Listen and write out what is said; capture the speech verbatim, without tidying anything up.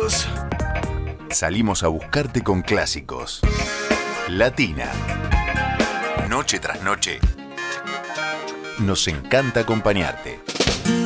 clásicos. Salimos a buscarte con clásicos. Latina. Noche tras noche. Nos encanta acompañarte.